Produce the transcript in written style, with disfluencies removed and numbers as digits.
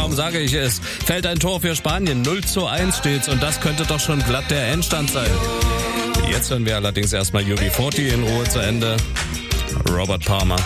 kaum sage ich es, fällt ein Tor für Spanien. 0:1 steht's und das könnte doch schon glatt der Endstand sein. Jetzt hören wir allerdings erstmal UB40 in Ruhe zu Ende. Robert Palmer.